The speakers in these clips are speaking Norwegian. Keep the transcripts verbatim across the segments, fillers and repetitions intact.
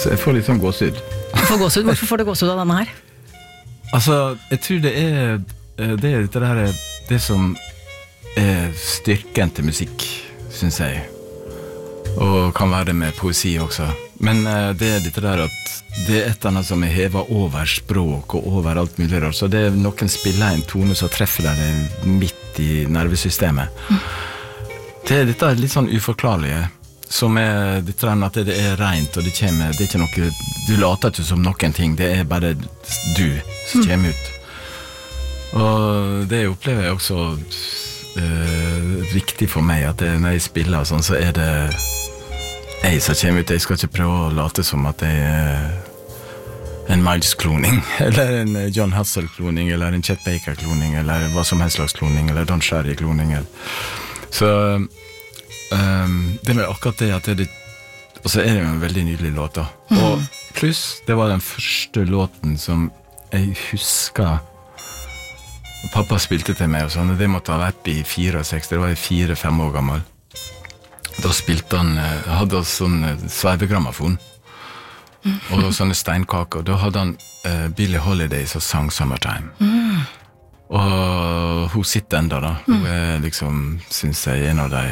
Så jeg får litt sånn gåsehud. Du får gåsehud. Hvorfor får du gåsehud av denne her? Altså, jeg tror det er det, er det der det som er styrken til musikk, synes jeg. Og kan være det med poesi også. Men det er dette der at det er et eller annet som er hevet over språk og over alt mulig rart. Så det er noen spiller en tone som treffer deg midt i nervesystemet. Mm. Det er dette litt sånn uforklarlige, som er dette der at det er rent, og det kommer, det er ikke noe, du later ikke som noen ting, det er bare du som kommer ut. Og det opplever jeg også uh, viktig for meg, at det, når jeg spiller og sånn, så er det jeg som kommer ut. Jeg skal ikke prøve å late som at jeg er en Miles-kloning, eller en John Hassel-kloning, eller en Chet Baker-kloning, eller hva som helst slags kloning, eller Don Cherry-kloning. Så um, det med akkurat det at det, og så er det jo en veldig nydelig låt da. Mm. Og pluss, det var den første låten som jeg husker pappa spilte til meg og sånn, og det måtte ha vært i sekstifire, det var i fire-fem år gammel. Da spilte han, hadde han sånn sveivegrammafon og sånne steinkaker, og da hadde han uh, Billie Holiday som sang Summertime. Mm. Og hun sitter enda da, hun er liksom, synes jeg, en av de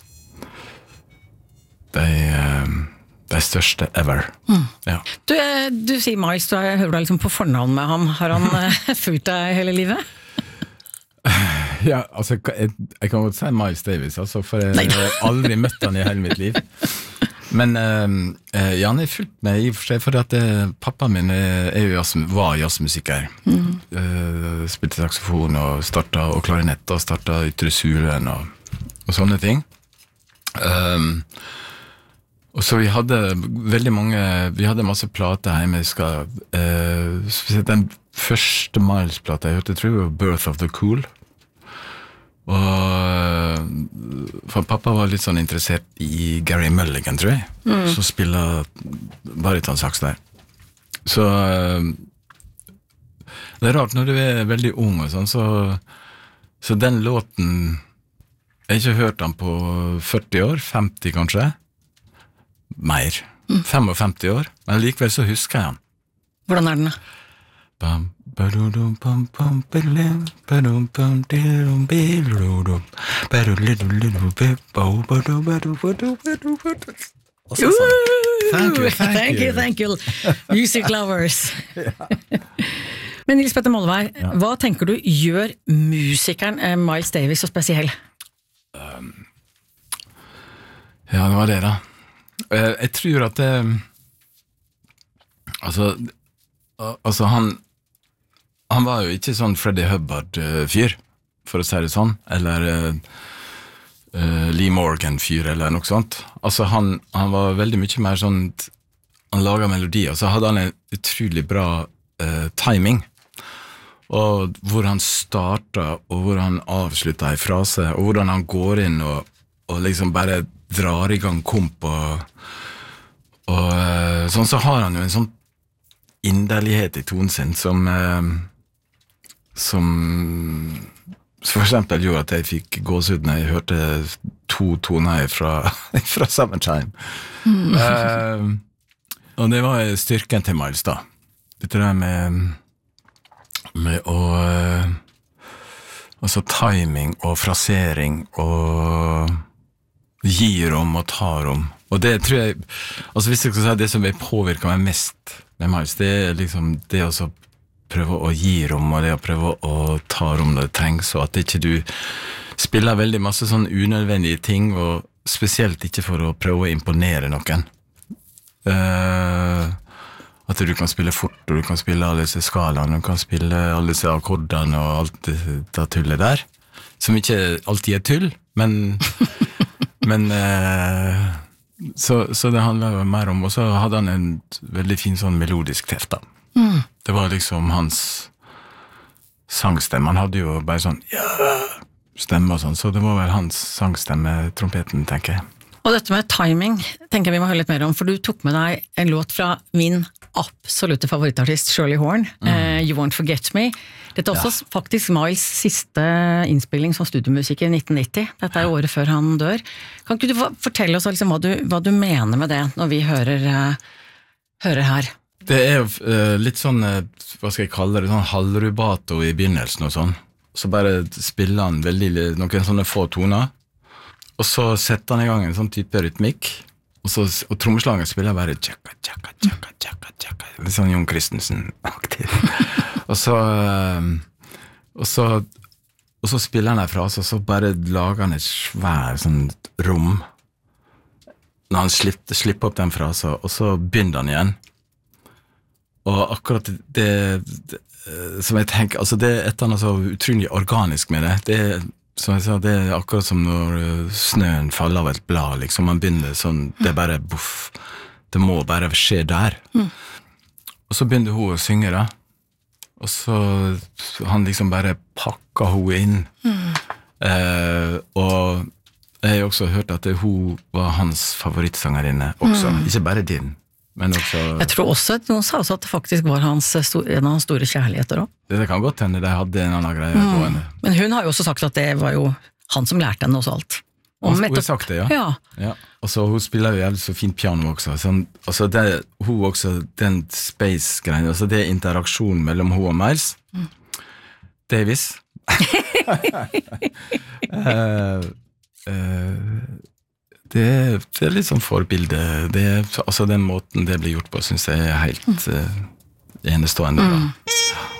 de, uh, de største ever. Mm. Ja. Du, du sier Miles, du hører deg liksom på fornavn med ham, har han fulgt deg hele livet? Ja, altså, jeg, jeg kan godt si Miles Davis, altså, for jeg har aldri møtt han i hele mitt liv. Men uh, ja, han er fulgt med i og for seg, for at uh, pappaen min er, er jo jazz, var jazzmusiker. Mm. Uh, spilte saxofon og startet, og klarinett, og startet Ytre Sulen og, og sånne ting. Um, og så vi hadde veldig mange, vi hadde masse plater hjemme, jeg skal, uh, spesielt den første Miles-plata jeg hørte, tror jeg var Birth of the Cool. Og for pappa var litt sånn interessert i Gary Mulligan, tror jeg, mm. som spiller baritonsax der. Så det er rart når du er veldig ung og sånn, så, så den låten jeg har ikke hørt den på førti år, femti kanskje, mer, mm. femtifem år, men likevel så husker jeg den. Hvordan er den da? Bam, badum, pam, pam, badum, badum, pam, dilum, bilum, badum, little, little bit, badum, badum, badum, badum, badum, badum. Thank you, thank, thank you. you, thank you, music lovers. Men Nils Petter Molvær, ja. Hva tenker du gjør musikeren Miles Davis så spesiell? Um, ja, det var det da. Uh, jeg tror at det, altså, uh, altså han, han var jo ikke sånn Freddie Hubbard-fyr, for å si det sånn, eller uh, uh, Lee Morgan-fyr, eller noe sånt. Altså, han, han var veldig mye mer sånn, han laget melodier, og så hadde han en utrolig bra uh, timing, og hvor han startet, og hvor han avsluttet en frase, og hvordan han går inn og, og liksom bare drar i gang komp, og, og uh, sånn så har han jo en sånn inderlighet i tonen sin, som... Uh, som for eksempel gjorde at jeg fikk gåsehud når jeg hørte to toner fra, fra Summertime. Mm. Uh, og det var styrken til Miles da. Dette der med, med å uh, altså timing og frasering og gi rom og ta rom. Og det tror jeg, altså hvis jeg skal si det som vil påvirke meg mest med Miles, det er liksom det å prøve å gi rom, og det å prøve å ta rom når det trengs, og at ikke du spiller veldig masse sånn unødvendige ting, og spesielt ikke for å prøve å imponere noen. Uh, at du kan spille fort, og du kan spille alle disse skalaene, du kan spille alle disse akkordene og alt det, det tullet der, som ikke alltid er tull, men, men uh, så, så det handler jo mer om, og så hadde han en veldig fin sånn melodisk teft da. Mm. Det var liksom hans sangstemme. Han hadde jo bare sånn ja, stemme og sånn, så det var vel hans sangstemme, trompeten, tenker jeg. Og dette med timing tenker jeg vi må høre litt mer om, for du tok med deg en låt fra min absolutte favorittartist Shirley Horn, mm. uh, You Won't Forget Me. Dette er også ja. Faktisk Miles siste innspilling som studiomusiker i nitten nitti. Dette er året før han dør. Kan ikke du fortelle oss liksom hva, du, hva du mener med det når vi hører uh, hører her. Det er jo uh, litt sånn, uh, hva skal jeg kalle det, sånn halvrubato i begynnelsen og sånn. Så bare spiller han veldig, noen sånne få toner, og så setter han i gang en sånn type rytmikk, og, så, og trommeslagen spiller bare tjaka, tjaka, tjaka, tjaka, tjaka, litt sånn Jon Christensen-aktig. og så, uh, og så, og så spiller han derfra, og så bare lager han et svær sånn rom, når han slipper, slipper opp den frasen, og så begynner han igjen. Og akkurat det, det som jeg tenker, altså det er et eller annet så utrolig organisk med det. Det er, som jeg sa, det er akkurat som når snøen faller av et blad, liksom. Man begynner sånn, det er bare buff. Det må bare skje der. Mm. Og så begynner hun å synge da. Og så han liksom bare pakker hun inn. Mm. Eh, og jeg har også hørt at det, hun var hans favorittsangerinne også. Mm. Ikke bare din. Men også, jeg tror også at noen sa også at det faktisk var hans, en av hans store kjærligheter også. Det, det kan godt hende, de hadde en annen greie mm. på henne. Men hun har jo også sagt at det var jo han som lærte henne også alt. Hun har sagt det, ja. ja. ja. Og så hun spiller jo jævlig så fint piano også. Sånn, altså det, hun også, den space-greien, altså det er interaksjon mellom hun og Miles. Mm. Davis. uh, uh, Det er, det er litt sånn forbilde. Det er, altså den måten det blir gjort på, synes jeg er helt uh, enestående. Mm.